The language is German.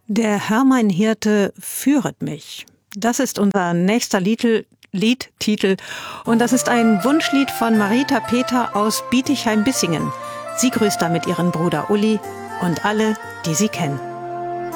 Der Herr mein Hirte führet mich. Das ist unser nächster Liedtitel und das ist ein Wunschlied von Marita Peter aus Bietigheim-Bissingen. Sie grüßt damit ihren Bruder Uli und alle, die sie kennen.